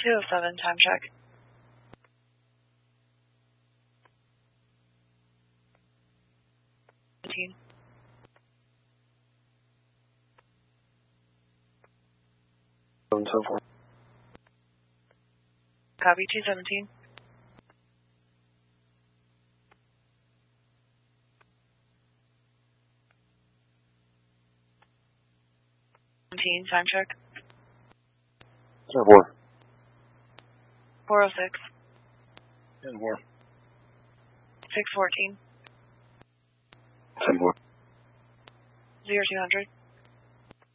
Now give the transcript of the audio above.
207, time check. Copy 217. 17, time check. 4. 406. 4. 614. 4. 0200.